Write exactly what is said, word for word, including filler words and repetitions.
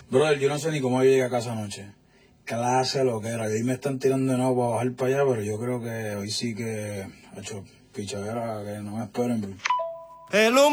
Brother, yo no sé ni cómo yo llegué a casa anoche. Clase lo que era. Y ahí me están tirando de nuevo para bajar para allá, pero yo creo que hoy sí que ha hecho pichadera que no me esperen, bro. Hello.